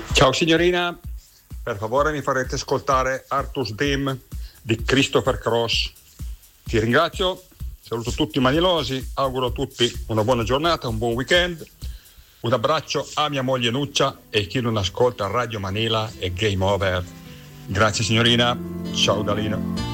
Ciao signorina, per favore mi farete ascoltare Arthur's Dim di Christopher Cross. Ti ringrazio, saluto tutti i manilosi, auguro a tutti una buona giornata, un buon weekend. Un abbraccio a mia moglie Nuccia e chi non ascolta Radio Manila e Game Over. Grazie signorina, ciao Dalino.